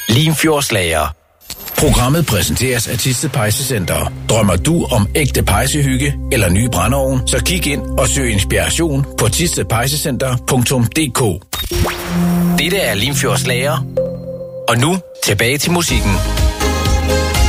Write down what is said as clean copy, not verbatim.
Limfjordslager. Programmet præsenteres af Thisted Pejsecenter. Drømmer du om ægte pejsehygge eller nye brændeovn, så kig ind og søg inspiration på thistedpejsecenter.dk. Dette er Limfjordslager. Og nu tilbage til musikken.